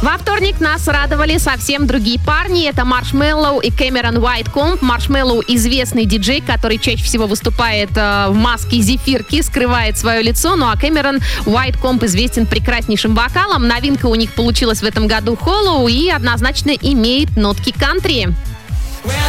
Во вторник нас радовали совсем другие парни. Это Маршмеллоу и Кэмерон Уайткомб. Маршмеллоу — известный диджей, который чаще всего выступает в маске зефирки, скрывает свое лицо. Ну а Кэмерон Уайткомб известен прекраснейшим вокалом. Новинка у них получилась в этом году — Hollow, и однозначно имеет нотки кантри.